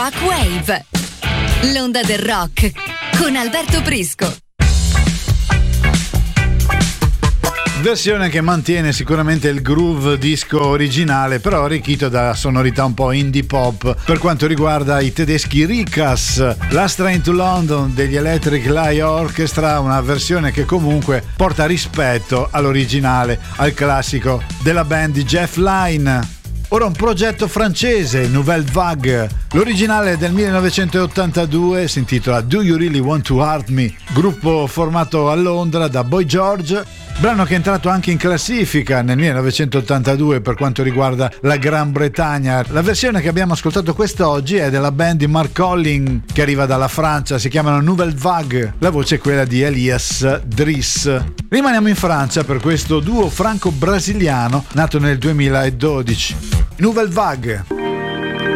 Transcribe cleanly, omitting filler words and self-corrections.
Rock Wave, l'onda del rock con Alberto Prisco. Versione che mantiene sicuramente il groove disco originale, però arricchito da sonorità un po' indie pop per quanto riguarda i tedeschi Rikas. Last Train to London degli Electric Light Orchestra, una versione che comunque porta rispetto all'originale, al classico della band di Jeff Lynne. Ora un progetto francese, Nouvelle Vague. L'originale è del 1982, si intitola Do You Really Want to Hurt Me? Gruppo formato a Londra da Boy George, brano che è entrato anche in classifica nel 1982 per quanto riguarda la Gran Bretagna. La versione che abbiamo ascoltato quest'oggi è della band di Mark Collin, che arriva dalla Francia, si chiamano Nouvelle Vague, la voce è quella di Elias Driss. Rimaniamo in Francia per questo duo franco-brasiliano nato nel 2012. Nouvelle Vague.